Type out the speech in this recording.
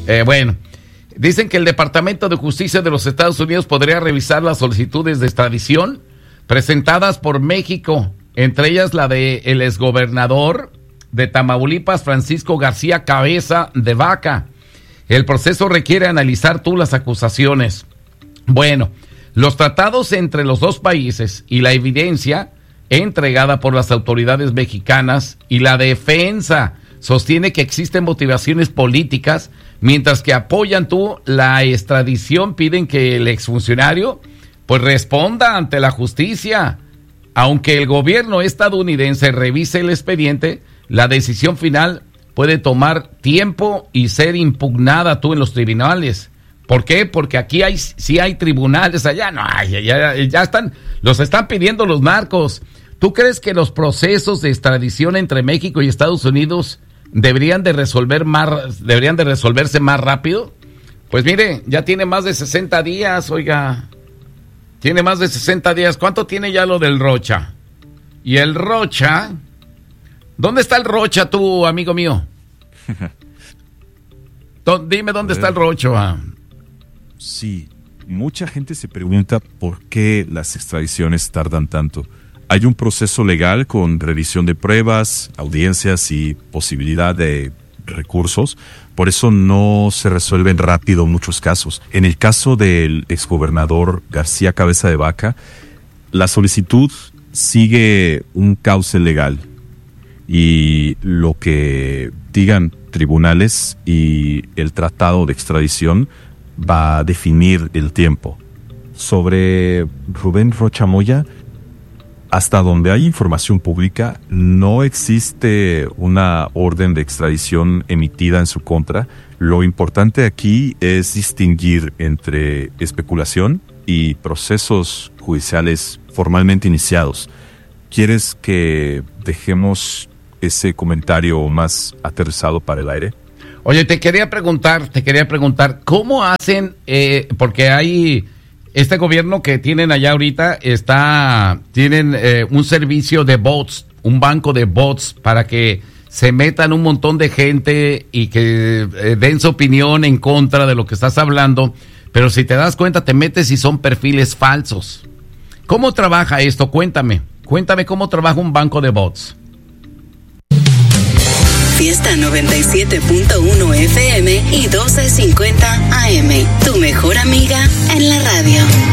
Bueno, dicen que el Departamento de Justicia de los Estados Unidos podría revisar las solicitudes de extradición presentadas por México, entre ellas la de el exgobernador de Tamaulipas, Francisco García Cabeza de Vaca. El proceso requiere analizar las acusaciones. Bueno, los tratados entre los dos países y la evidencia entregada por las autoridades mexicanas y la defensa sostiene que existen motivaciones políticas, mientras que apoyan la extradición, piden que el exfuncionario pues responda ante la justicia. Aunque el gobierno estadounidense revise el expediente, la decisión final puede tomar tiempo y ser impugnada en los tribunales. ¿Por qué? Porque aquí sí hay tribunales, allá no hay, ya los están pidiendo los narcos. ¿Tú crees que los procesos de extradición entre México y Estados Unidos deberían de resolverse más rápido? Pues mire, ya tiene más de 60 días, oiga. Tiene más de 60 días. ¿Cuánto tiene ya lo del Rocha? Y el Rocha, ¿dónde está el Rocha, tú, amigo mío? Dime dónde está el Rocha. Sí, mucha gente se pregunta por qué las extradiciones tardan tanto. Hay un proceso legal con revisión de pruebas, audiencias y posibilidad de recursos. Por eso no se resuelven rápido muchos casos. En el caso del exgobernador García Cabeza de Vaca, la solicitud sigue un cauce legal y lo que digan tribunales y el tratado de extradición va a definir el tiempo. Sobre Rubén Rocha Moya, hasta donde hay información pública, no existe una orden de extradición emitida en su contra. Lo importante aquí es distinguir entre especulación y procesos judiciales formalmente iniciados. ¿Quieres que dejemos ese comentario más aterrizado para el aire? Oye, te quería preguntar, ¿cómo hacen? Porque hay este gobierno que tienen allá ahorita, tienen un servicio de bots, un banco de bots para que se metan un montón de gente y que den su opinión en contra de lo que estás hablando, pero si te das cuenta te metes y son perfiles falsos. ¿Cómo trabaja esto? Cuéntame cómo trabaja un banco de bots. Fiesta 97.1 FM y 1250 AM. Tu mejor amiga en la radio.